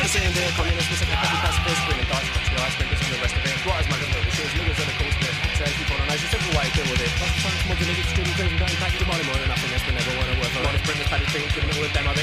saying there, communists, we're second class pacifist, bringing thoughts, the ice breakers and the rest of it. What is my little issues, niggas are the coast bit, says we colonize, it's simple why I deal with it. What's the fun, come on, the niggas, students, and back to money more than nothing, that's been never won a word for. Honest, bring this patty thing, giving it with them,